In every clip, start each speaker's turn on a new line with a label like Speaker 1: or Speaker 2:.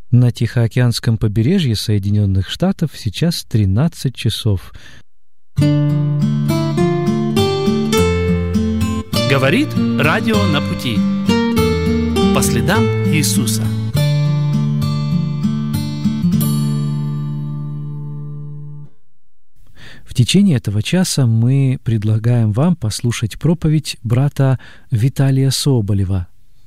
Speaker 1: На Тихоокеанском побережье Соединенных Штатов сейчас 13 часов.
Speaker 2: Говорит радио на пути. По следам Иисуса.
Speaker 1: В течение этого часа мы предлагаем вам послушать проповедь брата Виталия Соболева.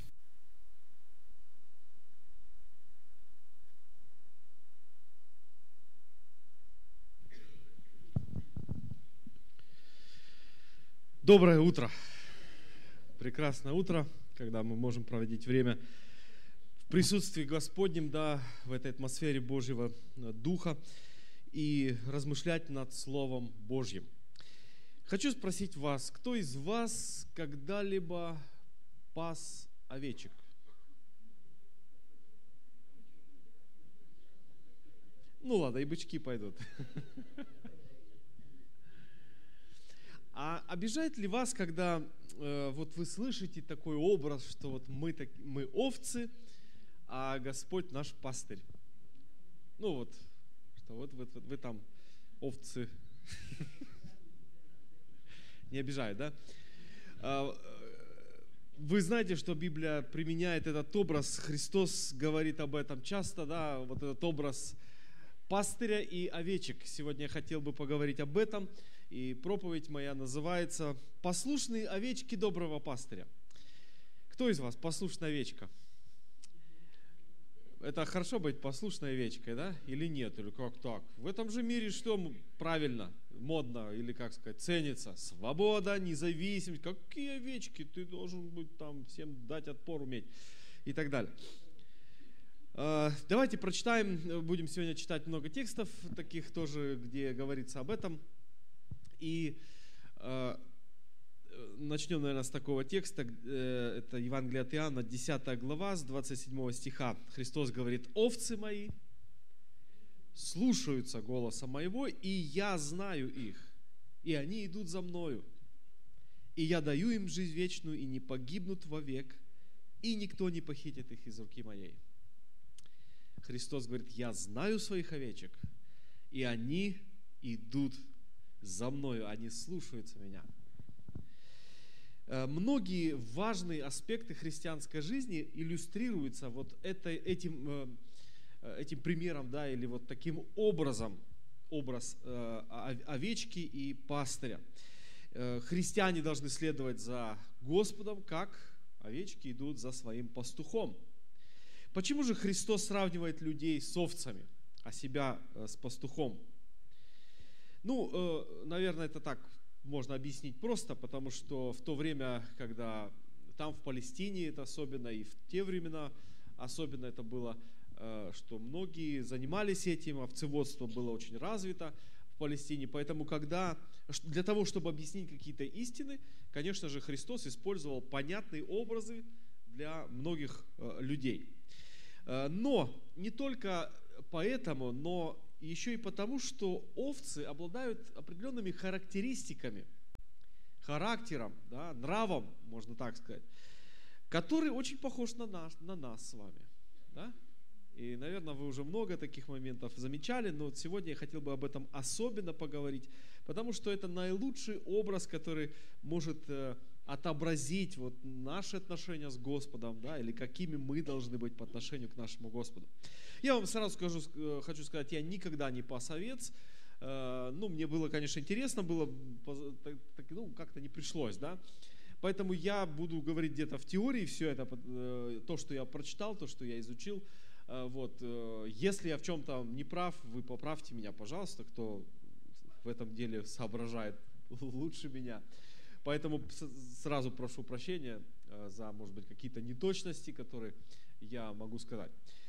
Speaker 3: Доброе утро! Прекрасное утро, когда мы можем проводить время в присутствии Господнем, да, в этой атмосфере Божьего Духа и размышлять над Словом Божьим. Хочу спросить вас, кто из вас когда-либо пас овечек? Ну ладно, и бычки пойдут. А обижает ли вас, когда вот вы слышите такой образ, что вот мы овцы, а Господь наш пастырь? Ну вот, что вот вы там овцы. Не обижает, да? Вы знаете, что Библия применяет этот образ, Христос говорит об этом часто, да, вот этот образ пастыря и овечек. Сегодня я хотел бы поговорить об этом. И проповедь моя называется «Послушные овечки доброго пастыря». Кто из вас послушная овечка? Это хорошо быть послушной овечкой, да? Или нет? Или как так? В этом же мире что правильно, модно, или как сказать, ценится? Свобода, независимость. Какие овечки? Ты должен быть там всем дать отпор уметь. И так далее. Давайте прочитаем. Будем сегодня читать много текстов, таких тоже, где говорится об этом. И начнем, наверное, с такого текста. Это Евангелие от Иоанна, 10 глава, с 27 стиха. Христос говорит: «Овцы мои слушаются голоса моего, и я знаю их, и они идут за мною. И я даю им жизнь вечную, и не погибнут вовек, и никто не похитит их из руки моей». Христос говорит: «Я знаю своих овечек, и они идут за мною, они слушаются меня». Многие важные аспекты христианской жизни иллюстрируются вот этим примером, да, или вот таким образом, образ овечки и пастыря. Христиане должны следовать за Господом, как овечки идут за своим пастухом. Почему же Христос сравнивает людей с овцами, а себя с пастухом? Ну, наверное, это так можно объяснить просто, потому что в то время, когда там в Палестине, это особенно и в те времена, особенно это было, что многие занимались этим, овцеводство было очень развито в Палестине, поэтому для того, чтобы объяснить какие-то истины, конечно же, Христос использовал понятные образы для многих людей. Но не только поэтому, но еще и потому, что овцы обладают определенными характеристиками, характером, да, нравом, можно так сказать, который очень похож на нас с вами. Да? И, наверное, вы уже много таких моментов замечали, но вот сегодня я хотел бы об этом особенно поговорить, потому что это наилучший образ, который может отобразить вот наши отношения с Господом, да, или какими мы должны быть по отношению к нашему Господу. Я вам сразу хочу сказать, я никогда не пас овец. Мне было, конечно, интересно, как-то не пришлось, да. Поэтому я буду говорить где-то в теории все это, то, что я прочитал, то, что я изучил. Вот. Если я в чем-то не прав, вы поправьте меня, пожалуйста, кто в этом деле соображает лучше меня. Поэтому сразу прошу прощения за, может быть, какие-то неточности, которые я могу сказать.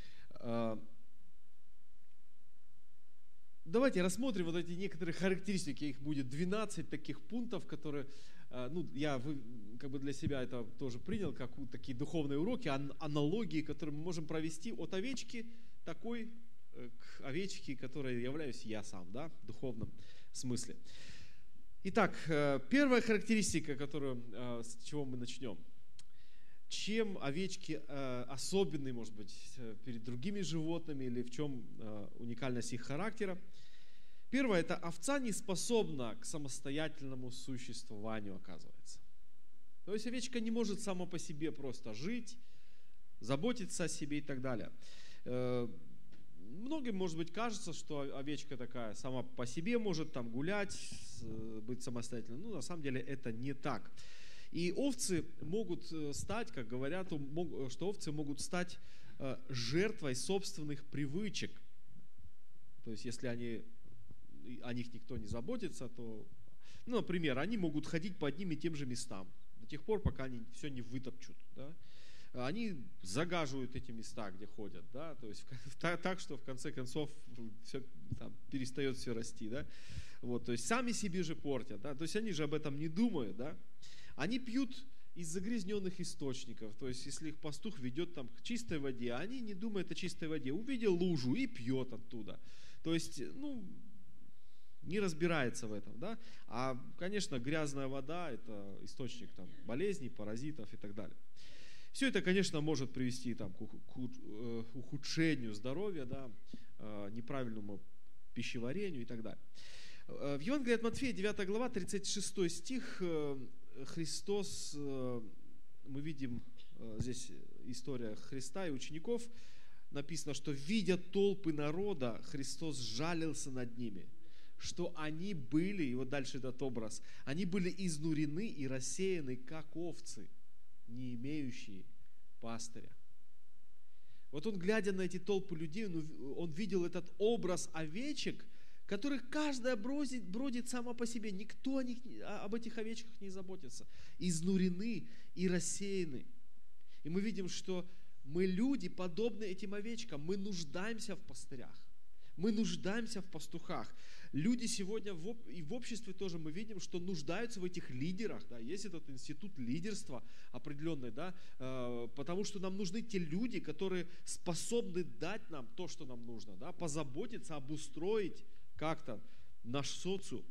Speaker 3: Давайте рассмотрим вот эти некоторые характеристики. Их будет 12 таких пунктов, которые, я для себя это тоже принял, как такие духовные уроки, аналогии, которые мы можем провести от овечки такой к овечке, которой являюсь я сам, да, в духовном смысле. Итак, первая характеристика, с чего мы начнем. чем овечки особенны, может быть, перед другими животными, или в чем уникальность их характера. Первое, это овца не способна к самостоятельному существованию, оказывается. То есть овечка не может сама по себе просто жить, заботиться о себе и так далее. Многим, может быть, кажется, что овечка такая сама по себе может там гулять, быть самостоятельной. Ну, на самом деле это не так. И овцы могут стать, как говорят, что овцы могут стать жертвой собственных привычек. То есть, если о них никто не заботится, то, ну, например, они могут ходить по одним и тем же местам до тех пор, пока они все не вытопчут, да? Они загаживают эти места, где ходят, да, то есть так, что в конце концов все, там, перестает все расти, да, вот, то есть сами себе же портят, да, то есть они же об этом не думают, да, они пьют из загрязненных источников, то есть если их пастух ведет там к чистой воде, они не думают о чистой воде, увидел лужу и пьет оттуда, то есть, ну, не разбирается в этом, да, а, конечно, грязная вода – это источник там болезней, паразитов и так далее. Все это, конечно, может привести там, к ухудшению здоровья, да, неправильному пищеварению и так далее. В Евангелии от Матфея, 9 глава, 36 стих, Христос, мы видим здесь история Христа и учеников, написано, что, видя толпы народа, Христос жалился над ними, что они были, и вот дальше этот образ, они были изнурены и рассеяны, как овцы, не имеющие пастыря. Вот он, глядя на эти толпы людей, он видел этот образ овечек, которых каждая бродит сама по себе. Никто об этих овечках не заботится. Изнурены и рассеяны. И мы видим, что мы люди, подобны этим овечкам. Мы нуждаемся в пастырях. Мы нуждаемся в пастухах. Люди сегодня и в обществе тоже мы видим, что нуждаются в этих лидерах. Да, есть этот институт лидерства определенный, да, потому что нам нужны те люди, которые способны дать нам то, что нам нужно, да, позаботиться, обустроить как-то наш социум.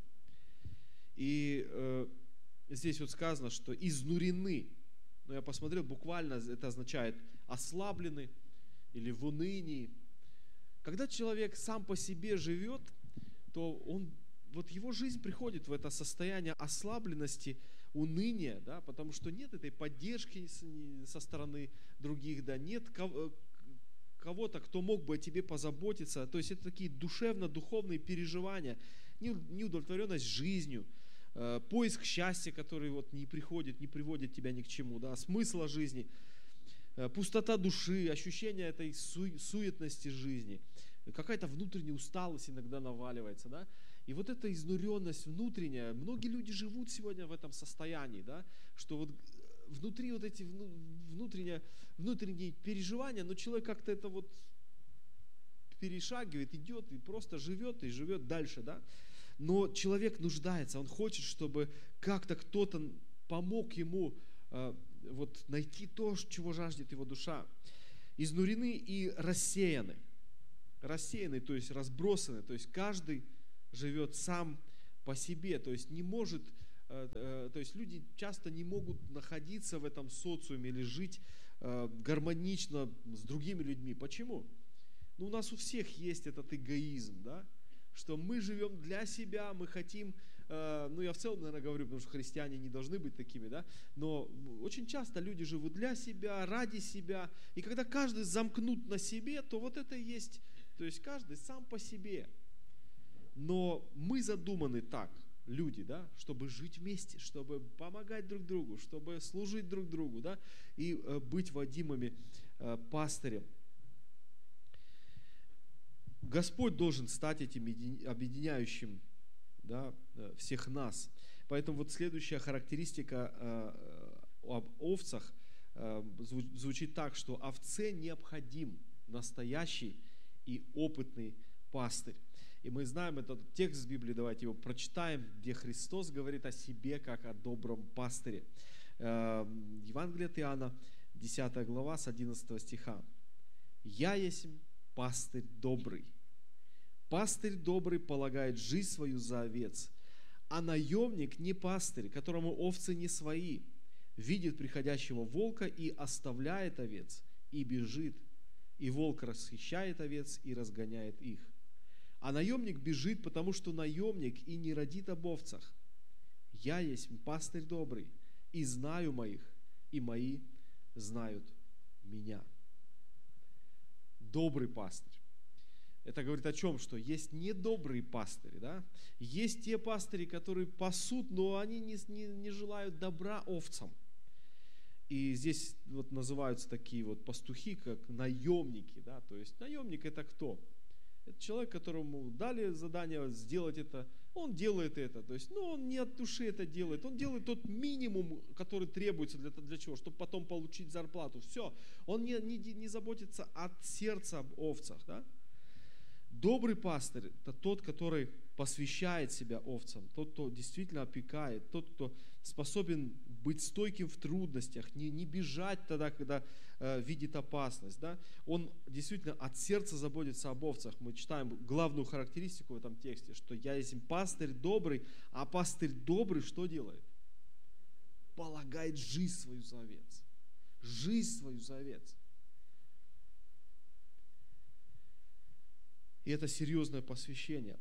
Speaker 3: И здесь вот сказано, что изнурены. Но я посмотрел, буквально это означает ослаблены или в унынии. Когда человек сам по себе живет, то вот его жизнь приходит в это состояние ослабленности, уныния, да, потому что нет этой поддержки со стороны других, да, нет кого-то, кто мог бы о тебе позаботиться. То есть это такие душевно-духовные переживания, неудовлетворенность жизнью, поиск счастья, который вот не приходит, не приводит тебя ни к чему, да, смысла жизни, пустота души, ощущение этой суетности жизни, какая-то внутренняя усталость иногда наваливается, да, и вот эта изнуренность внутренняя, многие люди живут сегодня в этом состоянии, да, что вот внутри вот эти внутренние переживания, но человек как-то это вот перешагивает, идет и просто живет дальше, да, но человек нуждается, он хочет, чтобы как-то кто-то помог ему вот найти то, чего жаждет его душа. Изнурены и рассеяны. Рассеяны, то есть разбросаны, то есть каждый живет сам по себе, то есть не может, то есть люди часто не могут находиться в этом социуме или жить гармонично с другими людьми. Почему? Ну, у нас у всех есть этот эгоизм, да, что мы живем для себя, мы хотим, ну, я в целом, наверное, говорю, потому что христиане не должны быть такими, да, но очень часто люди живут для себя, ради себя, и когда каждый замкнут на себе, то вот это и есть, то есть каждый сам по себе. Но мы задуманы так, люди, да, чтобы жить вместе, чтобы помогать друг другу, чтобы служить друг другу, да, и быть водимыми пастырем. Господь должен стать этим объединяющим, да, всех нас. Поэтому вот следующая характеристика об овцах звучит так, что овце необходим настоящий и опытный пастырь. И мы знаем этот текст в Библии, давайте его прочитаем, где Христос говорит о себе как о добром пастыре. Евангелие от Иоанна, 10 глава, с 11 стиха. «Я есть пастырь добрый. Пастырь добрый полагает жизнь свою за овец, а наемник не пастырь, которому овцы не свои. видит приходящего волка и оставляет овец, и бежит, и волк расхищает овец и разгоняет их. А наемник бежит, потому что наемник и не родит об овцах. Я есть пастырь добрый, и знаю моих, и мои знают меня». Добрый пастырь. Это говорит о чем? Что есть недобрые пастыри, да? Есть те пастыри, которые пасут, но они не желают добра овцам. И здесь вот называются такие вот пастухи, как наемники, да? То есть наемник — это кто? Это человек, которому дали задание сделать это, он делает это. То есть, он не от души это делает, он делает тот минимум, который требуется для чего? Чтобы потом получить зарплату. Все, он не заботится от сердца об овцах, да? Добрый пастырь — это тот, который посвящает себя овцам, тот, кто действительно опекает, тот, кто способен быть стойким в трудностях, не бежать тогда, когда видит опасность. Да? Он действительно от сердца заботится об овцах. Мы читаем главную характеристику в этом тексте, что «я есть пастырь добрый», а пастырь добрый что делает? Полагает жизнь свою за овец. Жизнь свою за овец. И это серьезное посвящение.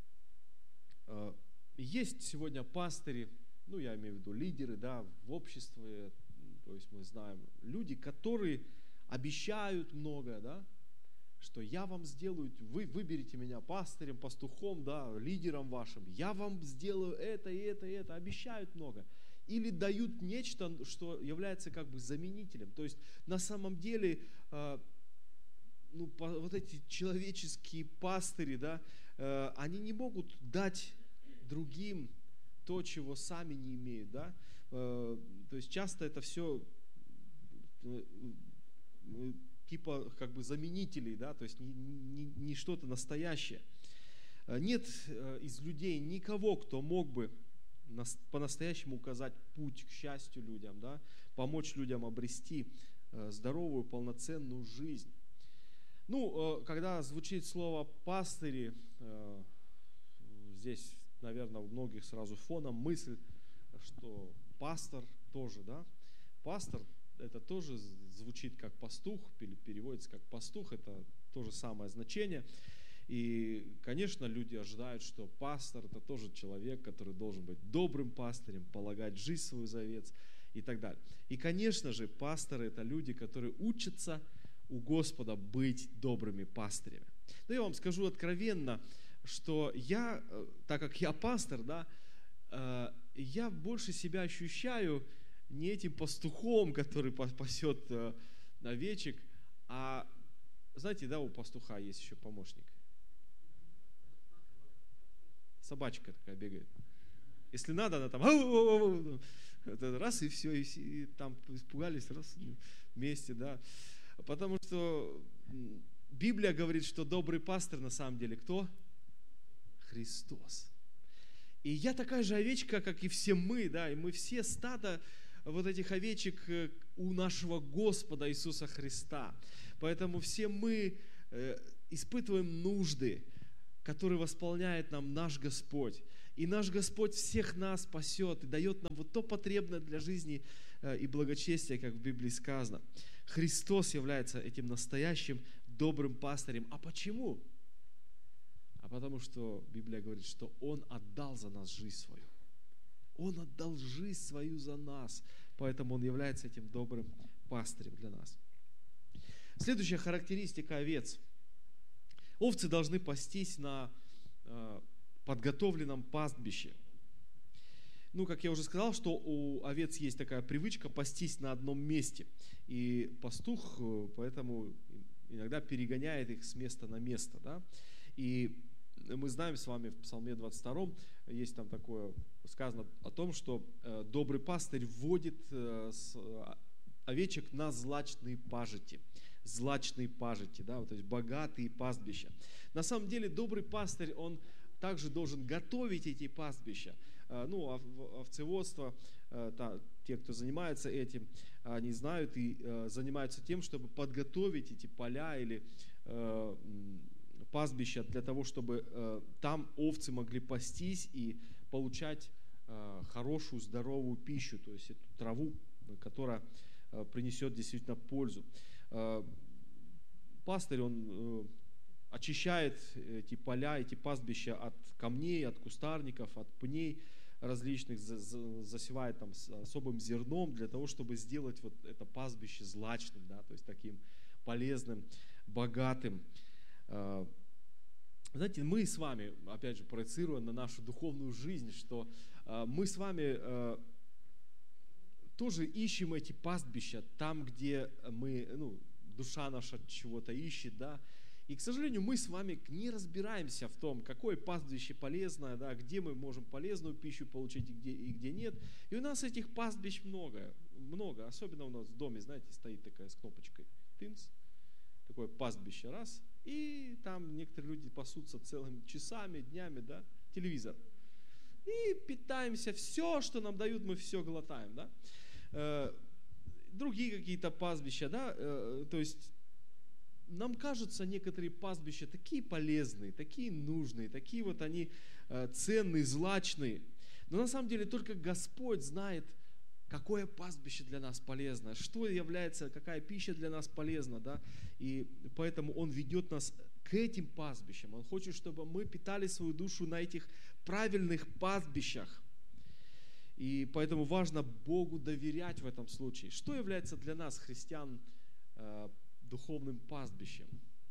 Speaker 3: Есть сегодня пастыри, я имею в виду лидеры, да, в обществе, то есть мы знаем, люди, которые обещают многое, да, что я вам сделаю, вы выберете меня пастырем, пастухом, да, лидером вашим, я вам сделаю это и это и это, обещают много. Или дают нечто, что является как бы заменителем. То есть на самом деле вот эти человеческие пастыри, да, они не могут дать другим то, чего сами не имеют, да. То есть часто это все типа как бы заменителей, да, то есть не что-то настоящее. Нет из людей никого, кто мог бы по-настоящему указать путь к счастью людям, да, помочь людям обрести здоровую, полноценную жизнь. Когда звучит слово «пастыри», здесь, наверное, у многих сразу фоном мысль, что пастор тоже, да? Пастор — это тоже звучит как пастух, переводится как пастух, это то же самое значение. И, конечно, люди ожидают, что пастор — это тоже человек, который должен быть добрым пастырем, полагать жизнь свою за овец и так далее. И, конечно же, пасторы — это люди, которые учатся у Господа быть добрыми пастырями. Но я вам скажу откровенно, что я, так как я пастор, да, я больше себя ощущаю не этим пастухом, который пасет овечек, а, знаете, да, у пастуха есть еще помощник. Собачка такая бегает. Если надо, она там раз и все, и там испугались, раз вместе, да. Потому что Библия говорит, что добрый пастырь на самом деле кто? Христос. И я такая же овечка, как и все мы, да, и мы все стадо вот этих овечек у нашего Господа Иисуса Христа. Поэтому все мы испытываем нужды, которые восполняет нам наш Господь. И наш Господь всех нас спасет и дает нам вот то потребное для жизни и благочестия, как в Библии сказано. Христос является этим настоящим добрым пастырем. А почему? А потому что Библия говорит, что Он отдал за нас жизнь свою. Он отдал жизнь свою за нас. Поэтому Он является этим добрым пастырем для нас. Следующая характеристика овец. Овцы должны пастись на подготовленном пастбище. Как я уже сказал, что у овец есть такая привычка пастись на одном месте. И пастух поэтому иногда перегоняет их с места на место. Да? И мы знаем с вами в Псалме 22 есть там такое, сказано о том, что добрый пастырь вводит овечек на злачные пажити. Злачные пажити, да, то есть богатые пастбища. На самом деле добрый пастырь, он также должен готовить эти пастбища. Овцеводство, те, кто занимается этим, они знают и занимаются тем, чтобы подготовить эти поля или пастбища для того, чтобы там овцы могли пастись и получать хорошую, здоровую пищу, то есть эту траву, которая принесет действительно пользу. Пастырь, он очищает эти поля, эти пастбища от камней, от кустарников, от пней различных, засевает там с особым зерном для того, чтобы сделать вот это пастбище злачным, да, то есть таким полезным, богатым. Знаете, мы с вами, опять же, проецируя на нашу духовную жизнь, что мы с вами тоже ищем эти пастбища там, где мы, душа наша чего-то ищет, да. И, к сожалению, мы с вами не разбираемся в том, какое пастбище полезное, да, где мы можем полезную пищу получить и где нет. И у нас этих пастбищ много. Особенно у нас в доме, знаете, стоит такая с кнопочкой. Тынц. Такое пастбище, раз. И там некоторые люди пасутся целыми часами, днями, да, телевизор. И питаемся, все, что нам дают, мы все глотаем, да. Другие какие-то пастбища, да, то есть нам кажутся некоторые пастбища такие полезные, такие нужные, такие вот они ценные, злачные. Но на самом деле только Господь знает, какое пастбище для нас полезно, что является, какая пища для нас полезна, да, и поэтому Он ведет нас к этим пастбищам. Он хочет, чтобы мы питали свою душу на этих правильных пастбищах. И поэтому важно Богу доверять в этом случае. Что является для нас, христиан, духовным пастбищем?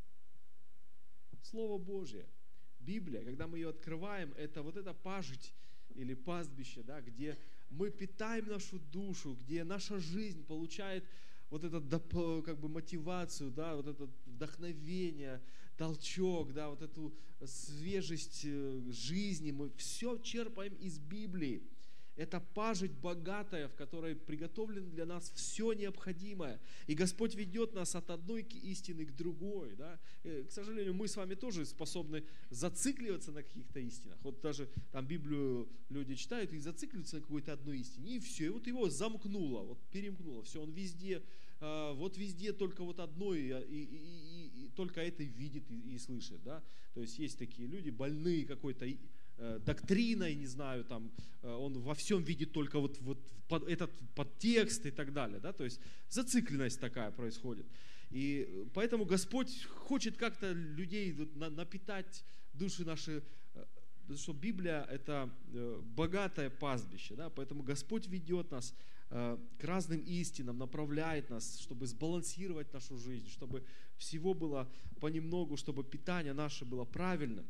Speaker 3: Слово Божье, Библия. Когда мы ее открываем, это вот эта пажить или пастбище, да, где мы питаем нашу душу, где наша жизнь получает вот эту как бы мотивацию, да, вот это вдохновение, толчок, да, вот эту свежесть жизни. Мы все черпаем из Библии. Это пажить богатая, в которой приготовлено для нас все необходимое. И Господь ведет нас от одной истины к другой. Да? И, к сожалению, мы с вами тоже способны зацикливаться на каких-то истинах. Вот даже там Библию люди читают и зацикливаются на какой-то одной истине. И все, и вот его замкнуло, вот перемкнуло. Все, он везде, вот везде только вот одно, и только это видит и слышит. Да? То есть есть такие люди, больные какой-то доктриной, не знаю, там, он во всем видит только вот этот подтекст и так далее, да, то есть зацикленность такая происходит. И поэтому Господь хочет как-то людей напитать души наши, потому что Библия – это богатое пастбище, да, поэтому Господь ведет нас к разным истинам, направляет нас, чтобы сбалансировать нашу жизнь, чтобы всего было понемногу, чтобы питание наше было правильным.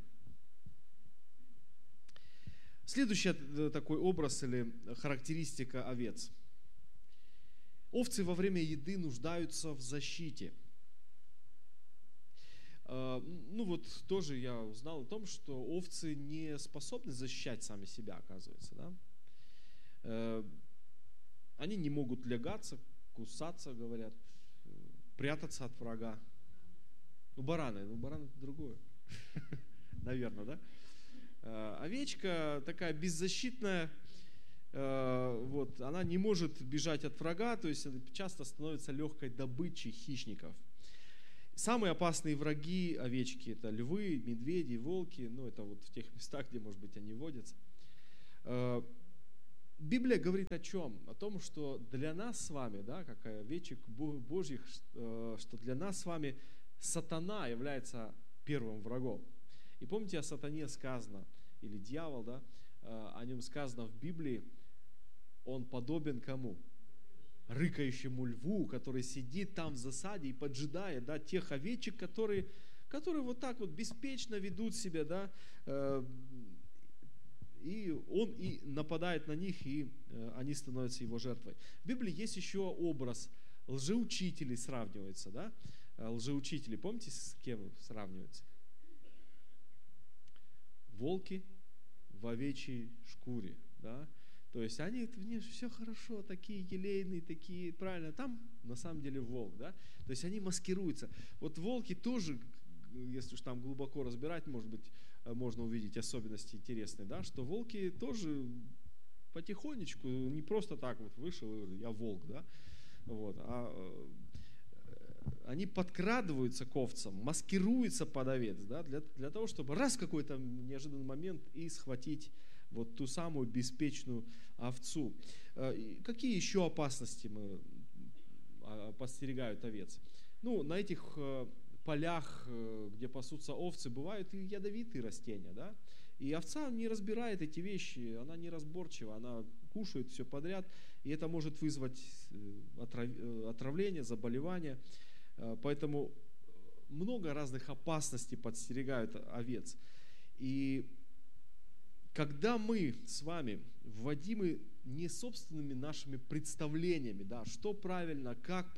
Speaker 3: Следующий такой образ или характеристика овец. Овцы во время еды нуждаются в защите. Ну вот тоже я узнал о том, что овцы не способны защищать сами себя, оказывается. Да? Они не могут лягаться, кусаться, говорят, прятаться от врага. Бараны это другое. Наверное, да? Овечка такая беззащитная, вот, она не может бежать от врага, то есть часто становится легкой добычей хищников. Самые опасные враги овечки – это львы, медведи, волки, ну это вот в тех местах, где, может быть, они водятся. Библия говорит о чем? О том, что для нас с вами, да, как овечек Божьих, что для нас с вами сатана является первым врагом. И помните, о сатане сказано, или дьявол, да, о нем сказано в Библии, он подобен кому? Рыкающему льву, который сидит там в засаде и поджидает, да, тех овечек, которые вот так вот беспечно ведут себя, да, и он и нападает на них, и они становятся его жертвой. В Библии есть еще образ лжеучителей сравнивается, да, лжеучители, помните, с кем сравниваются? Волки в овечьей шкуре, да, то есть они, в них все хорошо, такие елейные, такие, правильно, там на самом деле волк, да, то есть они маскируются. Вот волки тоже, если уж там глубоко разбирать, может быть, можно увидеть особенности интересные, да, что волки тоже потихонечку, не просто так вот вышел, я волк, да, вот, они подкрадываются к овцам, маскируются под овец, да, для того, чтобы раз в какой-то неожиданный момент и схватить вот ту самую беспечную овцу. Какие еще опасности подстерегают овец? Ну, на этих полях, где пасутся овцы, бывают и ядовитые растения, да? И овца не разбирает эти вещи, она неразборчива, она кушает все подряд, и это может вызвать отравление, заболевание. Поэтому много разных опасностей подстерегают овец. И когда мы с вами вводимы не собственными нашими представлениями, да, что правильно, как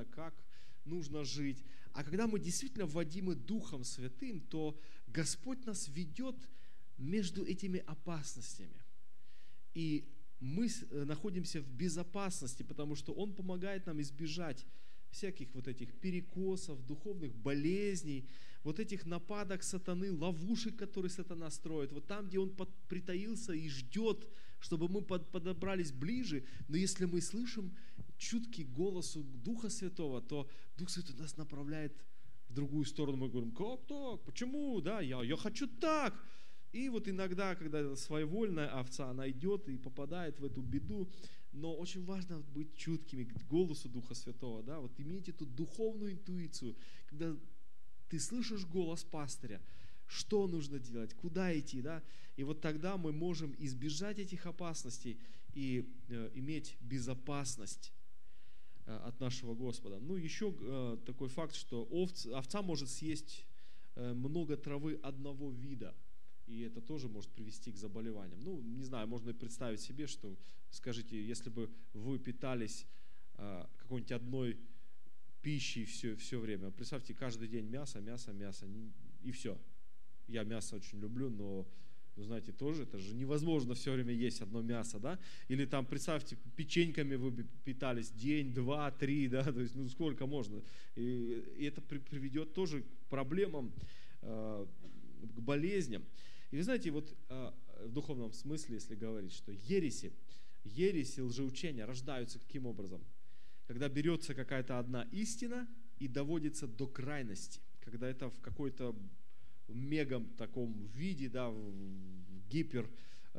Speaker 3: нужно жить, а когда мы действительно вводимы Духом Святым, то Господь нас ведет между этими опасностями. И мы находимся в безопасности, потому что Он помогает нам избежать всяких вот этих перекосов, духовных болезней, вот этих нападок сатаны, ловушек, которые сатана строит. Вот там, где он притаился и ждет, чтобы мы подобрались ближе. Но если мы слышим чуткий голос Духа Святого, то Дух Святой нас направляет в другую сторону. Мы говорим: как так? Почему? Да, я хочу так. И вот иногда, когда своевольная овца, она идет и попадает в эту беду, но очень важно быть чуткими к голосу Духа Святого, да, вот иметь эту духовную интуицию, когда ты слышишь голос пастыря, что нужно делать, куда идти, да, и вот тогда мы можем избежать этих опасностей и иметь безопасность от нашего Господа. Ну, еще такой факт, что овца может съесть много травы одного вида. И это тоже может привести к заболеваниям. Ну, не знаю, можно представить себе, что, скажите, если бы вы питались какой-нибудь одной пищей все время, представьте, каждый день мясо, и все. Я мясо очень люблю, но, знаете, тоже, это же невозможно все время есть одно мясо, да? Или там, представьте, печеньками вы питались день, 2, 3, да, то есть, ну, сколько можно. И это приведет тоже к проблемам, к болезням. И вы знаете, вот в духовном смысле, если говорить, что ереси, лжеучения рождаются каким образом? Когда берется какая-то одна истина и доводится до крайности, когда это в какой-то мегам таком виде, да, в гипер,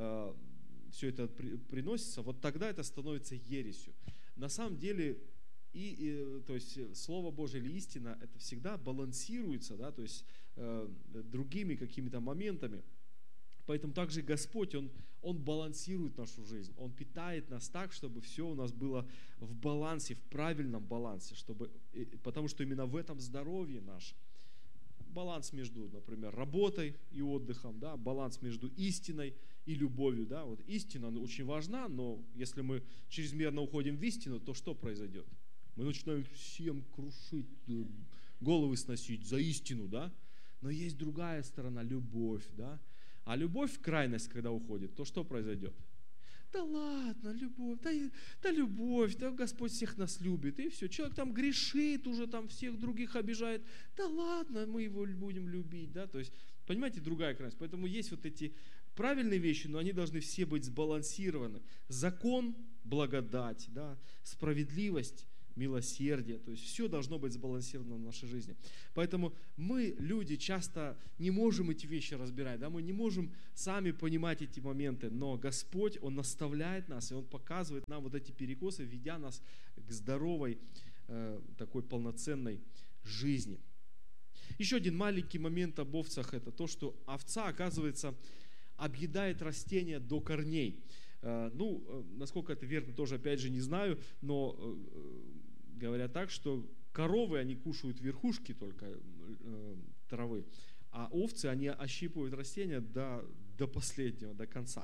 Speaker 3: все это приносится, вот тогда это становится ересью. На самом деле, то есть Слово Божие или истина, это всегда балансируется, да, то есть другими какими-то моментами. Поэтому также Господь, Он балансирует нашу жизнь. Он питает нас так, чтобы все у нас было в балансе, в правильном балансе, потому что именно в этом здоровье наше. Баланс между, например, работой и отдыхом, да, баланс между истиной и любовью. Да. Вот истина очень важна, но если мы чрезмерно уходим в истину, то что произойдет? Мы начинаем всем крушить, головы сносить за истину, да? Но есть другая сторона, любовь, да? А любовь в крайность, когда уходит, то что произойдет? Да ладно, любовь, да любовь, да Господь всех нас любит, и все. Человек там грешит, уже там всех других обижает, да ладно, мы его будем любить, да, то есть, понимаете, другая крайность. Поэтому есть вот эти правильные вещи, но они должны все быть сбалансированы. Закон, благодать, да, справедливость, милосердие, то есть все должно быть сбалансировано в нашей жизни. Поэтому мы, люди, часто не можем эти вещи разбирать, да, мы не можем сами понимать эти моменты, но Господь, Он наставляет нас, и Он показывает нам вот эти перекосы, ведя нас к здоровой, такой полноценной жизни. Еще один маленький момент об овцах, это то, что овца, оказывается, объедает растения до корней. Ну, насколько это верно, тоже опять же не знаю, но говорят так, что коровы, они кушают верхушки только травы, а овцы, они ощипывают растения до последнего, до конца.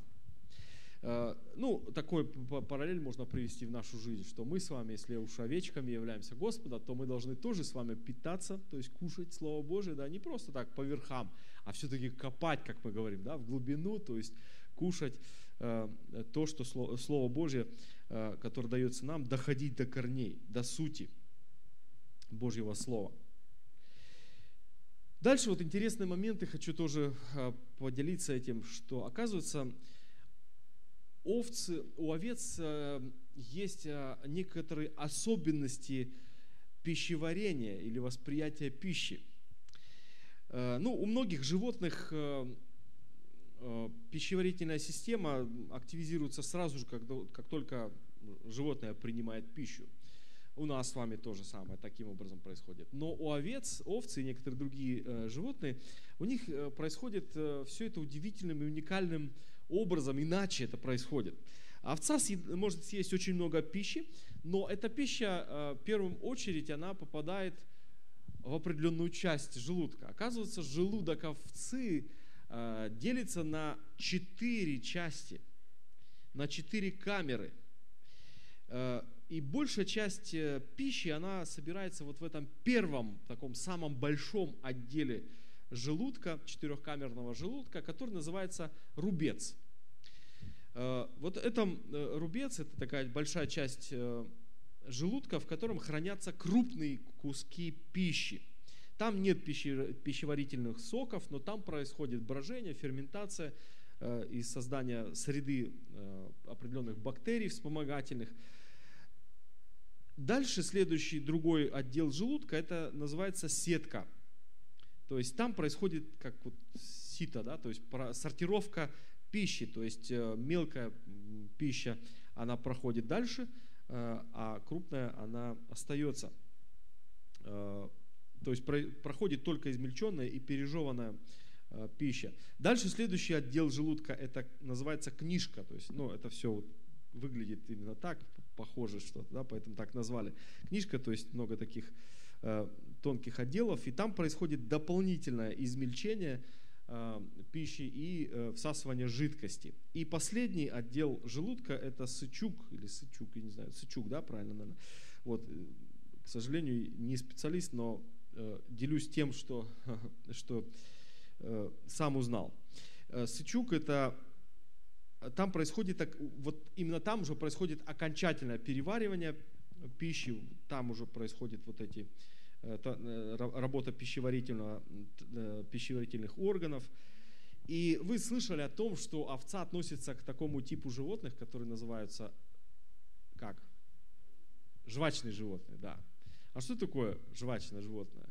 Speaker 3: Ну, такой параллель можно привести в нашу жизнь, что мы с вами, если уж овечками являемся Господа, то мы должны тоже с вами питаться, то есть кушать Слово Божие, да, не просто так по верхам, а все-таки копать, как мы говорим, да, в глубину, то есть кушать то, что Слово Божье, которое дается нам, доходить до корней, до сути Божьего Слова. Дальше вот интересные моменты, хочу тоже поделиться этим, что оказывается у овец есть некоторые особенности пищеварения или восприятия пищи. Ну, у многих животных пищеварительная система активизируется сразу же, как только животное принимает пищу. У нас с вами то же самое, таким образом происходит. Но у овец, овцы и некоторые другие животные, у них происходит все это удивительным и уникальным образом, иначе это происходит. Овца может съесть очень много пищи, но эта пища, в первую очередь, она попадает в определенную часть желудка. Оказывается, желудок овцы делится на 4 части, на 4 камеры. И большая часть пищи, она собирается вот в этом первом, таком самом большом отделе желудка, 4-камерного желудка, который называется рубец. Вот этот рубец, это такая большая часть желудка, в котором хранятся крупные куски пищи. Там нет пищеварительных соков, но там происходит брожение, ферментация и создание среды определенных бактерий вспомогательных. Дальше следующий, другой отдел желудка, это называется сетка. То есть там происходит как вот сито, да, то есть сортировка пищи, то есть мелкая пища, она проходит дальше, а крупная, она остается. То есть проходит только измельченная и пережеванная пища. Дальше следующий отдел желудка, это называется книжка, то есть, это все вот выглядит именно так, похоже что-то, да, поэтому так назвали. Книжка, то есть много таких тонких отделов, и там происходит дополнительное измельчение пищи и всасывание жидкости. И последний отдел желудка это сычук, или сычук, я не знаю, сычук, да, правильно, наверное. Вот, к сожалению, не специалист, но делюсь тем, что сам узнал. Сычук это там происходит, вот именно там уже происходит окончательное переваривание пищи, там уже происходит вот эти работа пищеварительных органов. И вы слышали о том, что овца относится к такому типу животных, которые называются как? Жвачные животные, да. А что такое жвачное животное?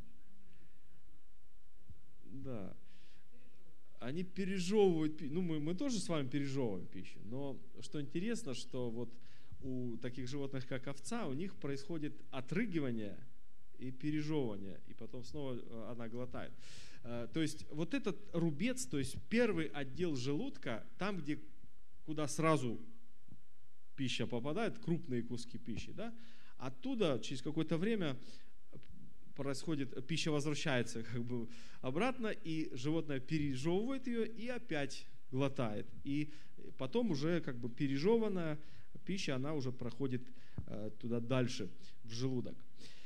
Speaker 3: Да. Они пережевывают, мы тоже с вами пережевываем пищу, но что интересно, что вот у таких животных, как овца, у них происходит отрыгивание и пережевывание, и потом снова она глотает. То есть вот этот рубец, то есть первый отдел желудка, там, куда сразу пища попадает, крупные куски пищи, да, оттуда через какое-то время происходит, пища возвращается обратно, и животное пережевывает ее и опять глотает. И потом уже пережеванная пища, она уже проходит туда дальше, в желудок.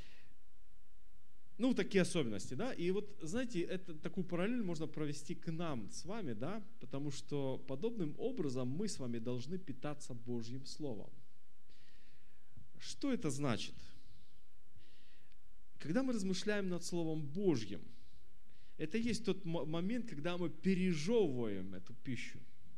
Speaker 3: Такие особенности, да. И вот, знаете, такую параллель можно провести к нам с вами, да, потому что подобным образом мы с вами должны питаться Божьим Словом. Что это значит? Когда мы размышляем над Словом Божьим, это есть тот момент, когда мы пережевываем эту пищу.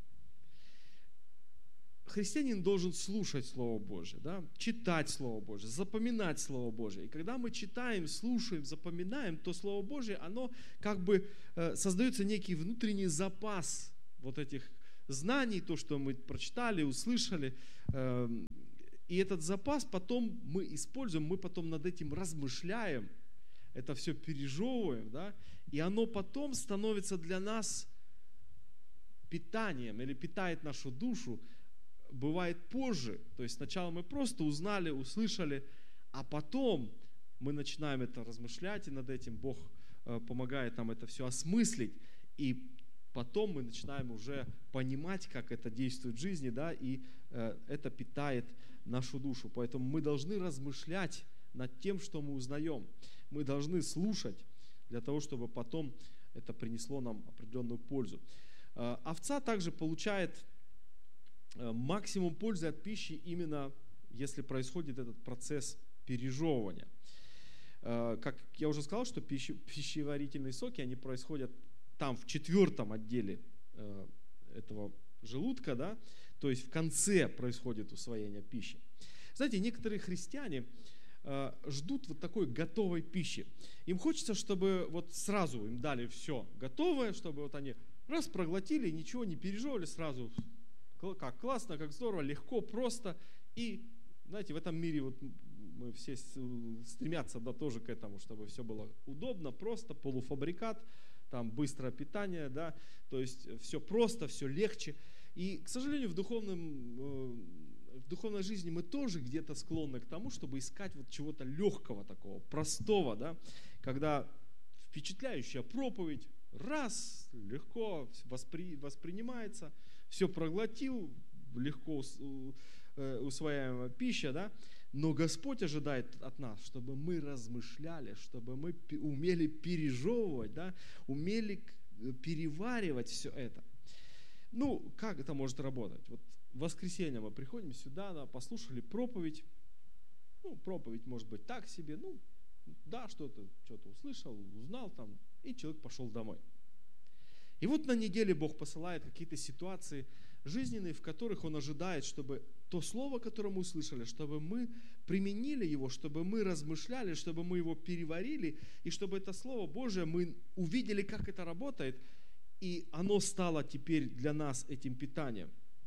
Speaker 3: Христианин должен слушать Слово Божье, да? Читать Слово Божье, запоминать Слово Божье. И когда мы читаем, слушаем, запоминаем, то Слово Божье, оно создается некий внутренний запас вот этих знаний, то, что мы прочитали, услышали. И этот запас потом мы используем, мы потом над этим размышляем, это все пережевываем, да? И оно потом становится для нас питанием или питает нашу душу. Бывает позже, то есть сначала мы просто узнали, услышали, а потом мы начинаем это размышлять и над этим Бог помогает нам это все осмыслить, и потом мы начинаем уже понимать, как это действует в жизни, да, и это питает нашу душу. Поэтому мы должны размышлять над тем, что мы узнаем. Мы должны слушать для того, чтобы потом это принесло нам определенную пользу. Овца также получает максимум пользы от пищи именно если происходит этот процесс пережевывания. Как я уже сказал, что пищеварительные соки, они происходят там в 4-м отделе этого желудка, да, то есть в конце происходит усвоение пищи. Знаете, некоторые христиане ждут вот такой готовой пищи. Им хочется, чтобы вот сразу им дали все готовое, чтобы вот они Раз проглотили, ничего не пережевали сразу. Как классно, как здорово, легко, просто. И, знаете, в этом мире вот мы все стремятся, да, тоже к этому, чтобы все было удобно, просто, полуфабрикат, там быстрое питание, да, то есть все просто, все легче. И, к сожалению, в духовной жизни мы тоже где-то склонны к тому, чтобы искать вот чего-то легкого такого, простого, да, когда впечатляющая проповедь, раз, легко воспринимается, все проглотил, легко усвояемая пища, да, но Господь ожидает от нас, чтобы мы размышляли, чтобы мы умели пережевывать, да, умели переваривать все это. Ну, как это может работать? Вот в воскресенье мы приходим сюда, да, послушали проповедь. Ну, проповедь может быть так себе, ну, да, что-то услышал, узнал там, и человек пошел домой. И вот на неделе Бог посылает какие-то ситуации жизненные, в которых Он ожидает, чтобы то слово, которое мы услышали, чтобы мы применили его, чтобы мы размышляли, чтобы мы его переварили, и чтобы это Слово Божие мы увидели, как это работает, и оно стало теперь для нас этим питанием.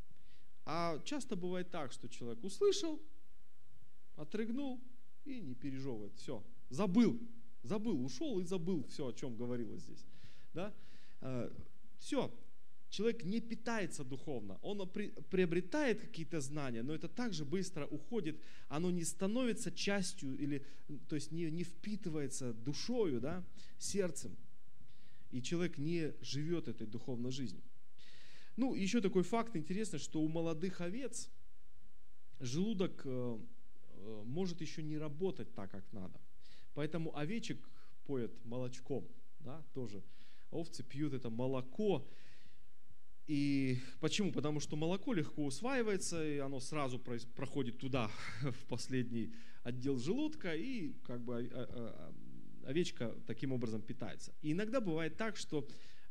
Speaker 3: А часто бывает так, что человек услышал, отрыгнул и не пережевывает. Все, забыл, ушел и забыл все, о чем говорилось здесь. Да? Все, человек не питается духовно, он приобретает какие-то знания, но это также быстро уходит, оно не становится частью, или, то есть не впитывается душою, да, сердцем, и человек не живет этой духовной жизнью. Ну, еще такой факт интересный, что у молодых овец желудок может еще не работать так, как надо. Поэтому овечек поят молочком, да, тоже. Овцы пьют это молоко. И почему? Потому что молоко легко усваивается, и оно сразу проходит туда, в последний отдел желудка, и как бы овечка таким образом питается. И иногда бывает так, что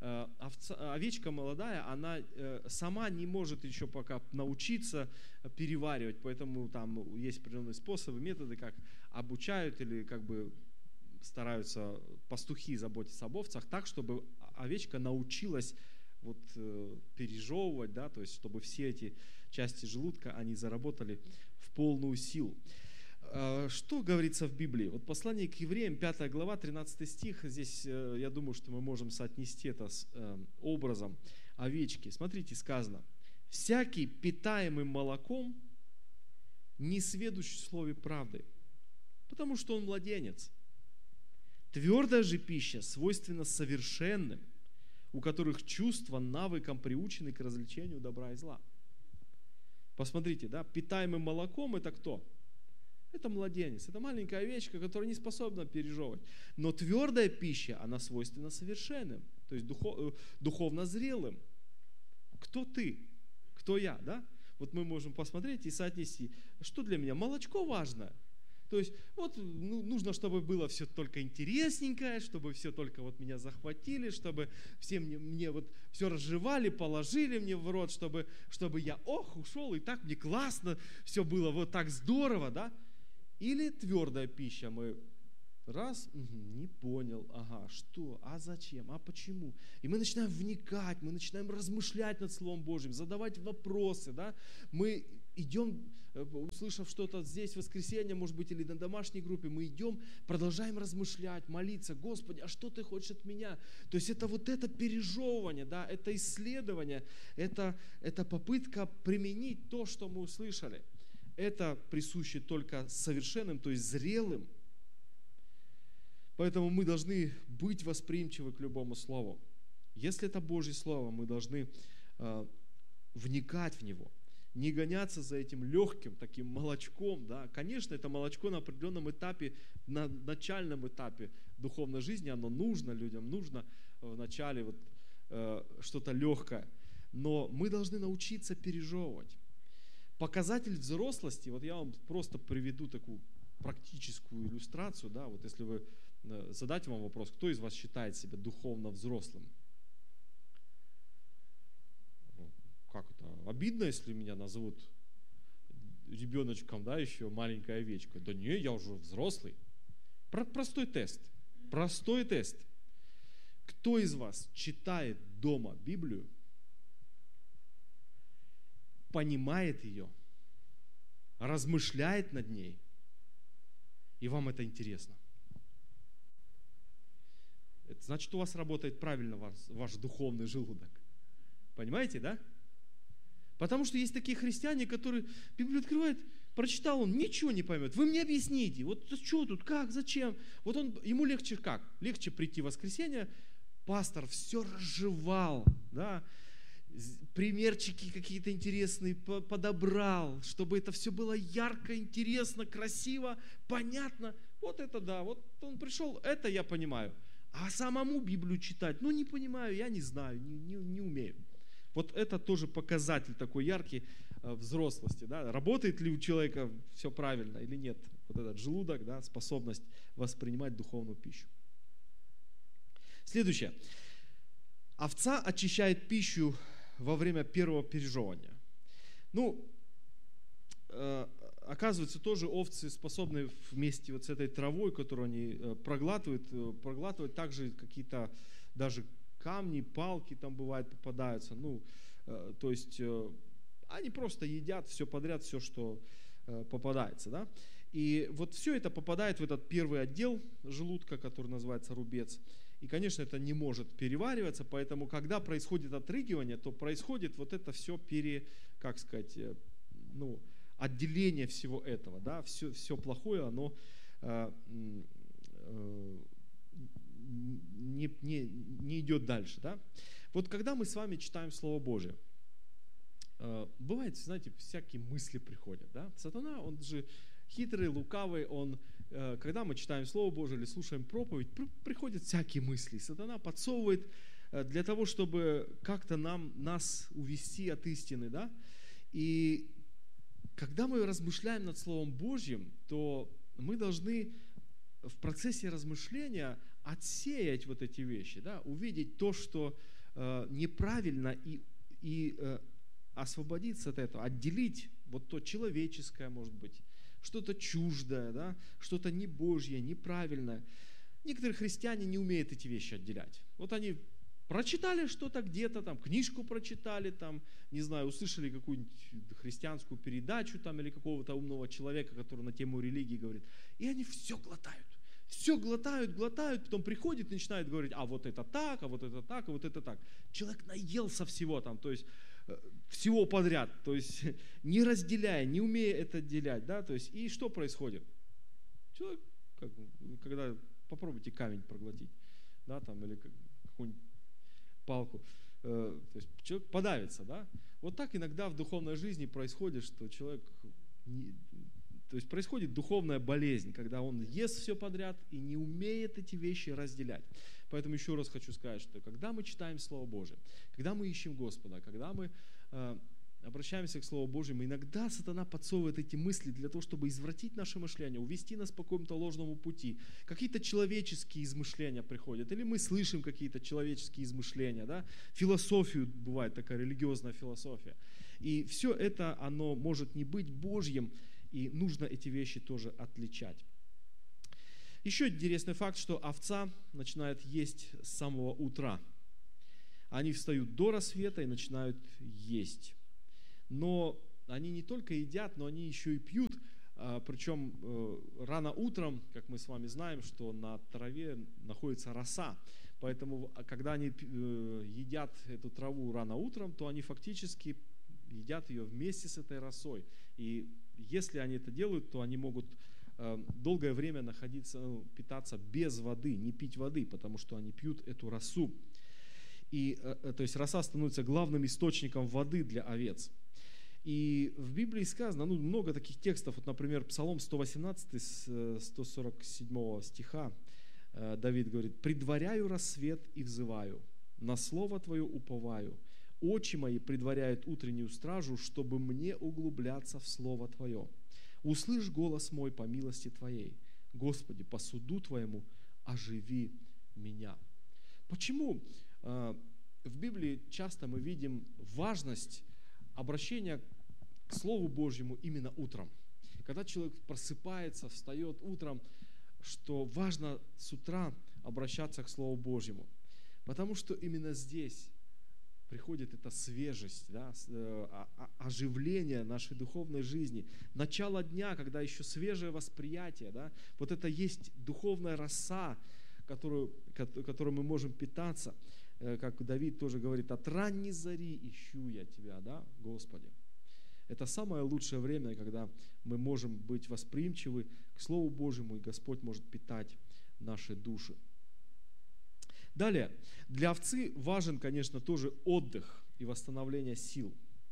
Speaker 3: овечка молодая, она сама не может еще пока научиться переваривать, поэтому там есть определенные способы, методы, как обучают или как бы стараются пастухи заботиться об овцах так, чтобы овечка научилась вот пережевывать, да, то есть чтобы все эти части желудка, они заработали в полную силу. Что говорится в Библии? Вот послание к евреям, 5 глава, 13 стих, здесь я думаю, что мы можем соотнести это с образом овечки. Смотрите, сказано: «Всякий, питаемый молоком, не сведущ в слове правды, потому что он младенец. Твердая же пища свойственна совершенным, у которых чувства навыком приучены к развлечению добра и зла». Посмотрите, да, питаемым молоком это кто? Это младенец, это маленькая овечка, которая не способна пережевывать. Но твердая пища, она свойственна совершенным, то есть духовно зрелым. Кто ты? Кто я? Да? Вот мы можем посмотреть и соотнести, что для меня молочко важно. То есть вот нужно, чтобы было все только интересненькое, чтобы все только вот меня захватили, чтобы все мне вот все разжевали, положили мне в рот, чтобы я ушел, и так мне классно, все было вот так здорово, да? Или твердая пища, мы раз, не понял, ага, что, а зачем, а почему? И мы начинаем вникать, мы начинаем размышлять над Словом Божьим, задавать вопросы, да? Мы идем, услышав что-то здесь в воскресенье, может быть, или на домашней группе, мы идем, продолжаем размышлять, молиться: Господи, а что Ты хочешь от меня? То есть это вот это пережевывание, да, это исследование, это попытка применить то, что мы услышали. Это присуще только совершенным, то есть зрелым. Поэтому мы должны быть восприимчивы к любому слову. Если это Божье Слово, мы должны вникать в него, не гоняться за этим легким таким молочком. Да. Конечно, это молочко на определенном этапе, на начальном этапе духовной жизни, оно нужно людям, нужно в начале вот, что-то легкое. Но мы должны научиться пережевывать. Показатель взрослости, вот я вам просто приведу такую практическую иллюстрацию, да, вот если вы задать вам вопрос, кто из вас считает себя духовно взрослым? Как это? Обидно, если меня назовут ребеночком, да, еще маленькой овечкой. Да не, я уже взрослый. Простой тест. Кто из вас читает дома Библию, понимает ее, размышляет над ней, и вам это интересно. Это значит, у вас работает правильно ваш духовный желудок. Понимаете, да? Потому что есть такие христиане, которые Библию открывают, прочитал он, ничего не поймет. Вы мне объясните, вот что тут, как, зачем? Вот ему легче как? Легче прийти в воскресенье, пастор все разжевал, да? Примерчики какие-то интересные подобрал, чтобы это все было ярко, интересно, красиво, понятно. Вот это да, вот он пришел, это я понимаю. А самому Библию читать, не понимаю, я не знаю, не умею. Вот это тоже показатель такой яркий взрослости. Да? Работает ли у человека все правильно или нет. Вот этот желудок, да, способность воспринимать духовную пищу. Следующее. Овца очищает пищу во время первого пережевывания. Оказывается, тоже овцы способны вместе вот с этой травой, которую они проглатывать также какие-то даже камни, палки там бывают попадаются. То есть они просто едят все подряд, все, что попадается. Да? И вот все это попадает в этот первый отдел желудка, который называется рубец. И, конечно, это не может перевариваться, поэтому, когда происходит отрыгивание, то происходит вот это все отделение всего этого, да, все плохое, оно не идет дальше, да. Вот когда мы с вами читаем Слово Божие, бывает, знаете, всякие мысли приходят, да. Сатана, он же хитрый, лукавый, когда мы читаем Слово Божие или слушаем проповедь, приходят всякие мысли. Сатана подсовывает для того, чтобы как-то нас увести от истины, да. И когда мы размышляем над Словом Божьим, то мы должны в процессе размышления отсеять вот эти вещи, да, увидеть то, что неправильно, и освободиться от этого, отделить вот то человеческое, может быть, что-то чуждое, да, что-то не Божье, неправильное. Некоторые христиане не умеют эти вещи отделять. Вот они прочитали что-то где-то, там, книжку прочитали, там, не знаю, услышали какую-нибудь христианскую передачу там, или какого-то умного человека, который на тему религии говорит, и они все глотают. Все глотают, потом приходит и начинает говорить, а вот это так, а вот это так, а вот это так. Человек наелся всего там, то есть всего подряд, то есть не разделяя, не умея это отделять, да, то есть и что происходит? Человек, когда попробуйте камень проглотить, да, там, или какую-нибудь палку, то есть человек подавится, да. Вот так иногда в духовной жизни происходит, что человек, то есть происходит духовная болезнь, когда он ест все подряд и не умеет эти вещи разделять. Поэтому еще раз хочу сказать, что когда мы читаем Слово Божие, когда мы ищем Господа, когда мы обращаемся к Слову Божьему, иногда сатана подсовывает эти мысли для того, чтобы извратить наше мышление, увести нас по какому-то ложному пути. Какие-то человеческие измышления приходят, или мы слышим какие-то человеческие измышления, да? Философию, бывает такая религиозная философия. И все это, оно может не быть Божьим, и нужно эти вещи тоже отличать. Еще интересный факт, что овца начинает есть с самого утра. Они встают до рассвета и начинают есть. Но они не только едят, но они еще и пьют. Причем рано утром, как мы с вами знаем, что на траве находится роса. Поэтому, когда они едят эту траву рано утром, то они фактически едят ее вместе с этой росой. И если они это делают, то они могут долгое время питаться без воды, не пить воды, потому что они пьют эту росу. И, то есть роса становится главным источником воды для овец. И в Библии сказано, много таких текстов, вот, например, Псалом 118, с 147 стиха, Давид говорит: «Предваряю рассвет и взываю, на слово Твое уповаю. Очи мои предваряют утреннюю стражу, чтобы мне углубляться в слово Твое. Услышь голос мой по милости Твоей. Господи, по суду Твоему оживи меня». Почему в Библии часто мы видим важность обращения к Слову Божьему именно утром? Когда человек просыпается, встает утром, что важно с утра обращаться к Слову Божьему. Потому что именно здесь приходит эта свежесть, да, оживление нашей духовной жизни. Начало дня, когда еще свежее восприятие, да, вот это есть духовная роса, которой мы можем питаться. Как Давид тоже говорит: от ранней зари ищу я Тебя, да, Господи. Это самое лучшее время, когда мы можем быть восприимчивы к Слову Божьему, и Господь может питать наши души. Далее, для овцы важен, конечно, тоже отдых и восстановление сил.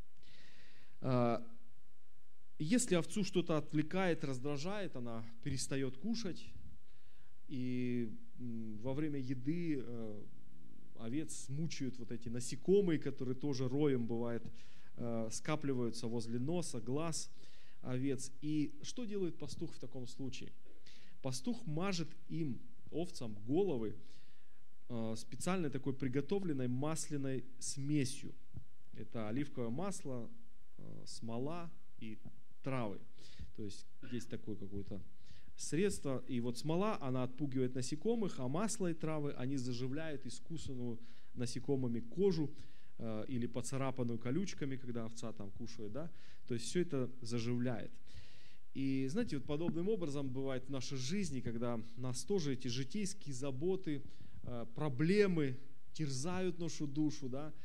Speaker 3: Если овцу что-то отвлекает, раздражает, она перестает кушать, и во время еды овец мучают вот эти насекомые, которые тоже роем бывает скапливаются возле носа, глаз овец. И что делает пастух в таком случае? Пастух мажет им, овцам, головы специальной такой приготовленной масляной смесью. Это оливковое масло, смола и травы. То есть есть такое какое-то средство. И вот смола, она отпугивает насекомых, а масло и травы, они заживляют искусанную насекомыми кожу или поцарапанную колючками, когда овца там кушает, да. То есть все это заживляет. И знаете, вот подобным образом бывает в нашей жизни, когда нас тоже эти житейские заботы, проблемы терзают нашу душу, да,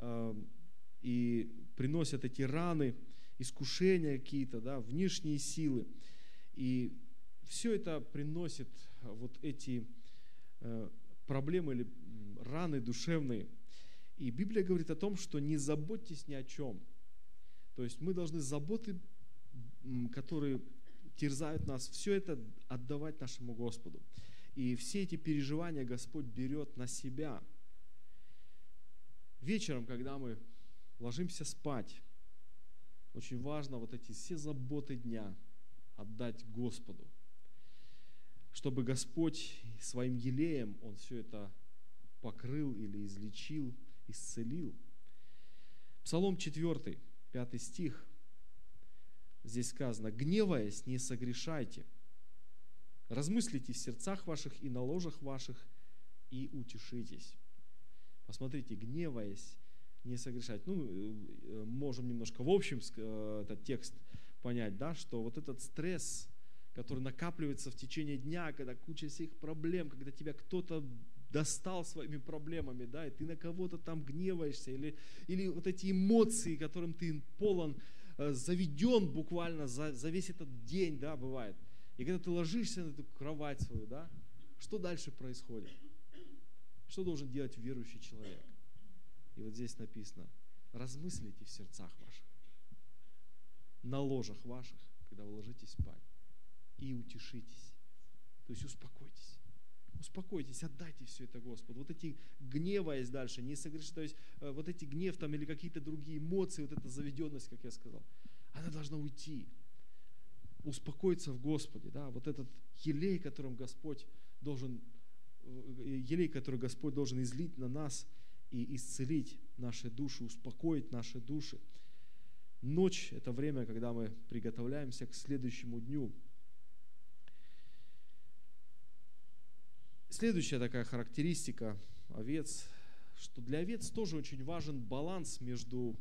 Speaker 3: и приносят эти раны, искушения какие-то, да, внешние силы. И все это приносит вот эти проблемы или раны душевные. И Библия говорит о том, что не заботьтесь ни о чем. То есть мы должны заботы, которые терзают нас, все это отдавать нашему Господу. И все эти переживания Господь берет на себя. Вечером, когда мы ложимся спать, очень важно вот эти все заботы дня отдать Господу, чтобы Господь своим елеем, Он все это покрыл или излечил, исцелил. Псалом 4, 5 стих, здесь сказано: «Гневаясь, не согрешайте, размыслите в сердцах ваших и на ложах ваших, и утешитесь». Посмотрите, гневаясь, не согрешать. Можем немножко в общем этот текст понять, да, что вот этот стресс, который накапливается в течение дня, когда куча всех проблем, когда тебя кто-то достал своими проблемами, да, и ты на кого-то там гневаешься, или вот эти эмоции, которым ты полон, заведен буквально за весь этот день, да, бывает. И когда ты ложишься на эту кровать свою, да, что дальше происходит? Что должен делать верующий человек? И вот здесь написано: размыслите в сердцах ваших, на ложах ваших, когда вы ложитесь спать, и утешитесь. То есть успокойтесь. Успокойтесь, отдайте все это Господу. Вот эти гневаясь дальше, не согрешите, то есть вот эти гнев там или какие-то другие эмоции, вот эта заведенность, как я сказал, она должна уйти. Успокоиться в Господе, да, вот этот елей, который Господь должен излить на нас и исцелить наши души, успокоить наши души. Ночь – это время, когда мы приготовляемся к следующему дню. Следующая такая характеристика овец, что для овец тоже очень важен баланс между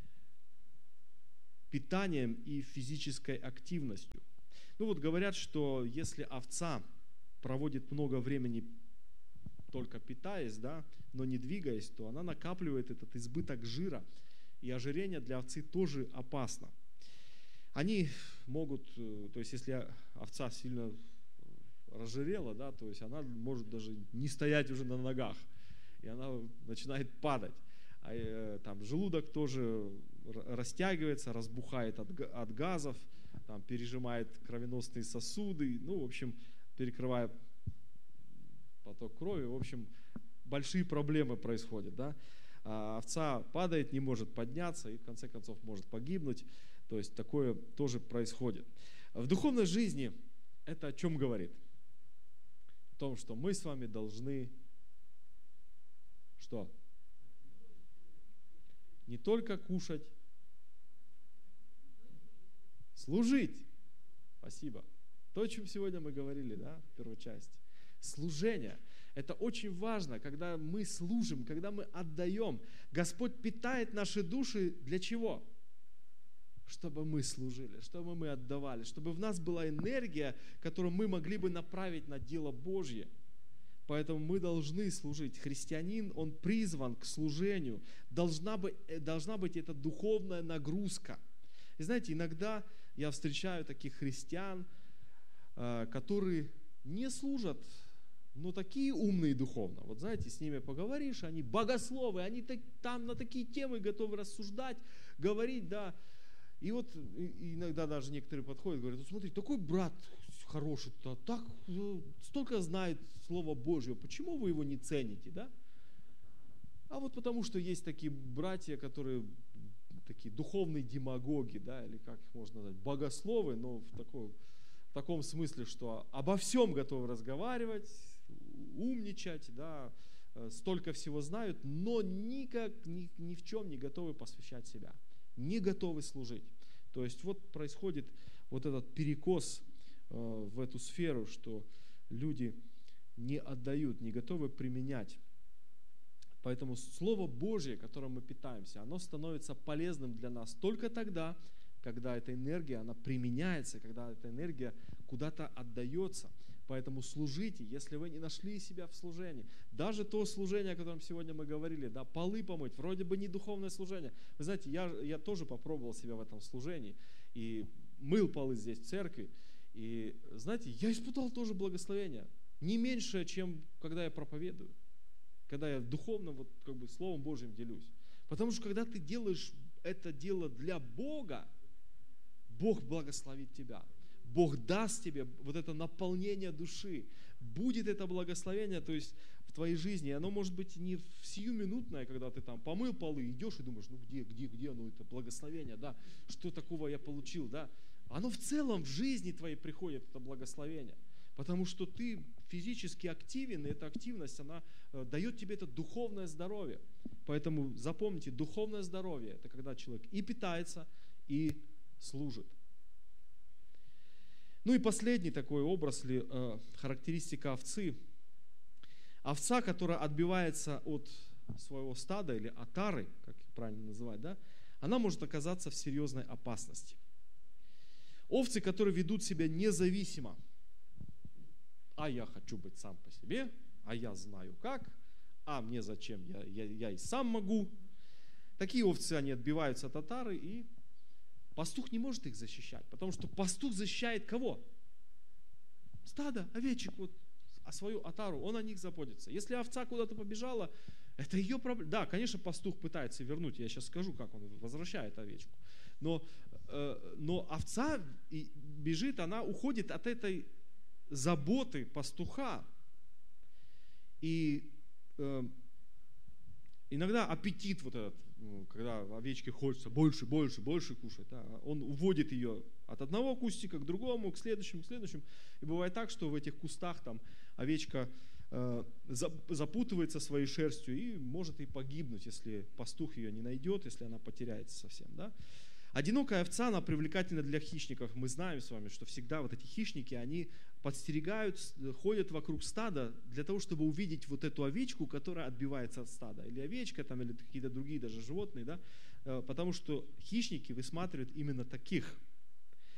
Speaker 3: питанием и физической активностью. Говорят, что если овца проводит много времени только питаясь, да, но не двигаясь, то она накапливает этот избыток жира, и ожирение для овцы тоже опасно. Они могут, то есть если овца сильно разжирела, да, то есть она может даже не стоять уже на ногах, и она начинает падать. Там желудок тоже растягивается, разбухает от газов, там пережимает кровеносные сосуды, в общем, перекрывая поток крови, в общем, большие проблемы происходят, да. Овца падает, не может подняться и в конце концов может погибнуть, то есть такое тоже происходит. В духовной жизни это о чем говорит? О том, что мы с вами должны что? Не только кушать, служить. Спасибо. То, о чем сегодня мы говорили, да, в первой части. Служение. Это очень важно, когда мы служим, когда мы отдаем. Господь питает наши души для чего? Чтобы мы служили, чтобы мы отдавали, чтобы в нас была энергия, которую мы могли бы направить на дело Божье. Поэтому мы должны служить. Христианин, он призван к служению. Должна быть эта духовная нагрузка. И знаете, иногда я встречаю таких христиан, которые не служат, но такие умные духовно. Вот знаете, с ними поговоришь, они богословы, они там на такие темы готовы рассуждать, говорить, да. И вот иногда даже некоторые подходят и говорят: смотри, такой брат хороший-то, так столько знает Слово Божье, почему вы его не цените, да? А вот потому что есть такие братья, которые такие духовные демагоги, да, или как их можно назвать, богословы, но в таком смысле, что обо всем готовы разговаривать, умничать, да, столько всего знают, но никак ни в чем не готовы посвящать себя, не готовы служить. То есть вот происходит вот этот перекос в эту сферу, что люди не отдают, не готовы применять. Поэтому Слово Божье, которым мы питаемся, оно становится полезным для нас только тогда, когда эта энергия, она применяется, когда эта энергия куда-то отдается. Поэтому служите, если вы не нашли себя в служении. Даже то служение, о котором сегодня мы говорили, да, полы помыть, вроде бы не духовное служение. Вы знаете, я тоже попробовал себя в этом служении и мыл полы здесь в церкви. И знаете, я испытал тоже благословение. Не меньшее, чем когда я проповедую. Когда я духовно, вот как бы Словом Божьим делюсь. Потому что когда ты делаешь это дело для Бога, Бог благословит тебя. Бог даст тебе вот это наполнение души. Будет это благословение, то есть в твоей жизни. И оно может быть не в сиюминутное, когда ты там помыл полы, идешь и думаешь, ну где оно, это благословение, да, что такого я получил, да. Оно в целом в жизни твоей приходит, это благословение. Потому что ты физически активен, и эта активность, она дает тебе это духовное здоровье. Поэтому запомните, духовное здоровье – это когда человек и питается, и служит. Ну и последний такой образ, или характеристика овцы. Овца, которая отбивается от своего стада, или отары, как правильно называть, да, она может оказаться в серьезной опасности. Овцы, которые ведут себя независимо. А я хочу быть сам по себе, а я знаю как, а мне зачем, я и сам могу. Такие овцы, они отбиваются от отары, и пастух не может их защищать, потому что пастух защищает кого? Стадо, овечек, вот, а свою отару, он о них заботится. Если овца куда-то побежала, это ее проблема. Да, конечно, пастух пытается вернуть, я сейчас скажу, как он возвращает овечку. Но овца бежит, она уходит от этой заботы пастуха. И иногда аппетит вот этот, когда овечке хочется больше кушать, да, он уводит ее от одного кустика к другому, к следующему. И бывает так, что в этих кустах там овечка запутывается своей шерстью и может и погибнуть, если пастух ее не найдет, если она потеряется совсем. Да? Одинокая овца, она привлекательна для хищников. Мы знаем с вами, что всегда вот эти хищники, они подстерегают, ходят вокруг стада для того, чтобы увидеть вот эту овечку, которая отбивается от стада. Или овечка, там, или какие-то другие даже животные. Да? Потому что хищники высматривают именно таких.